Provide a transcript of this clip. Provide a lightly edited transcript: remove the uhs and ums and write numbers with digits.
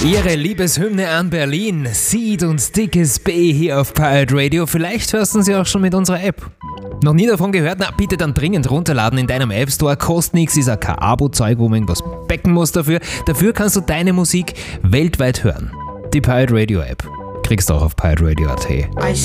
Ihre Liebeshymne an Berlin, Seed und Dickes B hier auf Pirate Radio. Vielleicht hörst du sie auch schon mit unserer App. Noch nie davon gehört? Na, bitte dann dringend runterladen in deinem App Store. Kostet nichts, ist ein kein Abo-Zeug, wo man irgendwas becken muss dafür. Dafür kannst du deine Musik weltweit hören. Die Pirate Radio App kriegst du auch auf pirateradio.at.